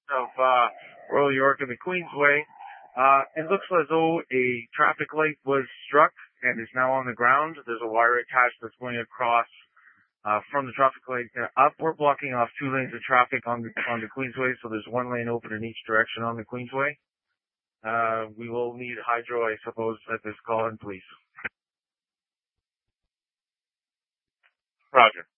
of Royal York and the Queensway. It looks as though a traffic light was struck and is now on the ground. There's a wire attached that's going across from the traffic light up. We're blocking off 2 lanes of traffic on the Queensway, so there's 1 lane open in each direction on the Queensway. We will need hydro, I suppose, at this call in, please. Roger.